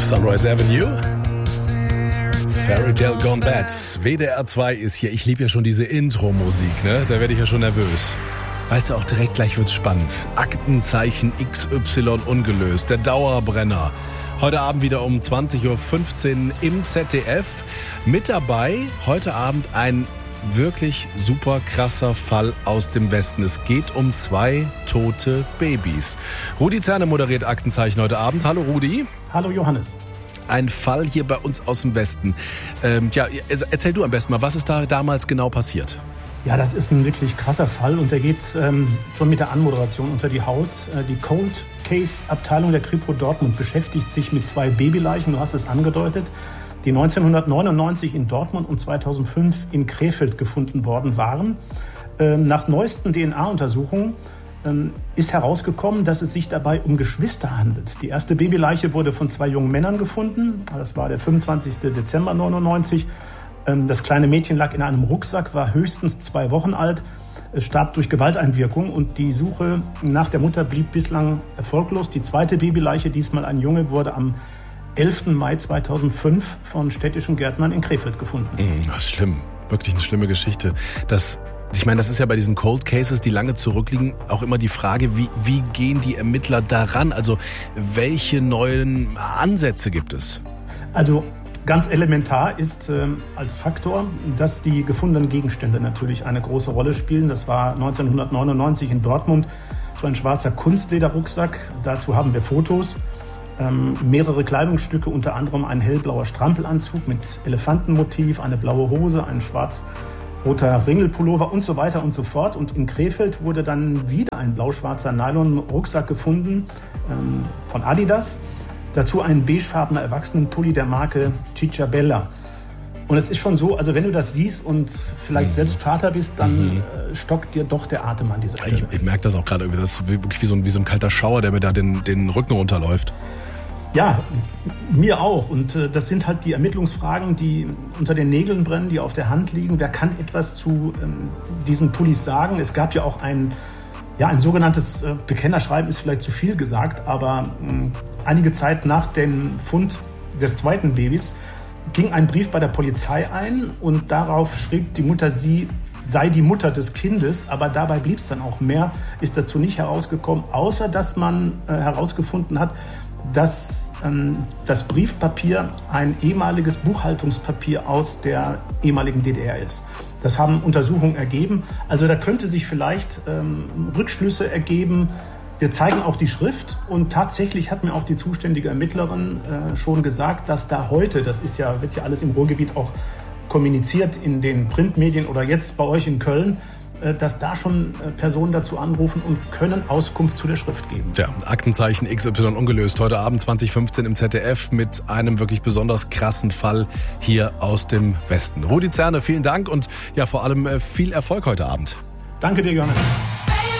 Sunrise Avenue. Fairy Tale Gone Bad. WDR 2 ist hier. Ich liebe ja schon diese Intro-Musik, ne? Da werde ich ja schon nervös. Weißt du, auch direkt gleich wird's spannend. Aktenzeichen XY ungelöst. Der Dauerbrenner. Heute Abend wieder um 20.15 Uhr im ZDF. Mit dabei heute Abend ein wirklich super krasser Fall aus dem Westen. Es geht um 2 tote Babys. Rudi Zerne moderiert Aktenzeichen heute Abend. Hallo Rudi. Hallo Johannes. Ein Fall hier bei uns aus dem Westen. Erzähl du am besten mal, was ist da damals genau passiert? Ja, das ist ein wirklich krasser Fall und der geht schon mit der Anmoderation unter die Haut. Die Cold Case Abteilung der Kripo Dortmund beschäftigt sich mit 2 Babyleichen, du hast es angedeutet, die 1999 in Dortmund und 2005 in Krefeld gefunden worden waren. Nach neuesten DNA-Untersuchungen ist herausgekommen, dass es sich dabei um Geschwister handelt. Die erste Babyleiche wurde von 2 jungen Männern gefunden. Das war der 25. Dezember 1999. Das kleine Mädchen lag in einem Rucksack, war höchstens 2 Wochen alt. Es starb durch Gewalteinwirkung und die Suche nach der Mutter blieb bislang erfolglos. Die zweite Babyleiche, diesmal ein Junge, wurde am 11. Mai 2005 von städtischen Gärtnern in Krefeld gefunden. Schlimm, wirklich eine schlimme Geschichte. Ich meine, das ist ja bei diesen Cold Cases, die lange zurückliegen, auch immer die Frage, wie gehen die Ermittler daran? Also welche neuen Ansätze gibt es? Also ganz elementar ist als Faktor, dass die gefundenen Gegenstände natürlich eine große Rolle spielen. Das war 1999 in Dortmund so ein schwarzer Kunstlederrucksack. Dazu haben wir Fotos, mehrere Kleidungsstücke, unter anderem ein hellblauer Strampelanzug mit Elefantenmotiv, eine blaue Hose, ein schwarz-roter Ringelpullover und so weiter und so fort. Und in Krefeld wurde dann wieder ein blau-schwarzer Nylon-Rucksack gefunden von Adidas. Dazu ein beigefarbener Erwachsenenpulli der Marke Cicciabella. Und es ist schon so, also wenn du das siehst und vielleicht selbst Vater bist, dann stockt dir doch der Atem an dieser Stelle. Ich merke das auch gerade, das ist wirklich wie so ein kalter Schauer, der mir da den Rücken runterläuft. Ja, mir auch. Und das sind halt die Ermittlungsfragen, die unter den Nägeln brennen, die auf der Hand liegen. Wer kann etwas zu diesen Pullis sagen? Es gab ja auch ein sogenanntes Bekennerschreiben, ist vielleicht zu viel gesagt, aber einige Zeit nach dem Fund des zweiten Babys ging ein Brief bei der Polizei ein und darauf schrieb die Mutter, sie sei die Mutter des Kindes, aber dabei blieb es dann auch. Mehr ist dazu nicht herausgekommen, außer dass man herausgefunden hat, dass das Briefpapier ein ehemaliges Buchhaltungspapier aus der ehemaligen DDR ist. Das haben Untersuchungen ergeben. Also da könnte sich vielleicht Rückschlüsse ergeben. Wir zeigen auch die Schrift und tatsächlich hat mir auch die zuständige Ermittlerin schon gesagt, dass da heute, wird ja alles im Ruhrgebiet auch kommuniziert in den Printmedien oder jetzt bei euch in Köln, dass da schon Personen dazu anrufen und können Auskunft zu der Schrift geben. Ja, Aktenzeichen XY ungelöst. Heute Abend 2015 im ZDF mit einem wirklich besonders krassen Fall hier aus dem Westen. Rudi Zerne, vielen Dank und ja vor allem viel Erfolg heute Abend. Danke dir, Johannes.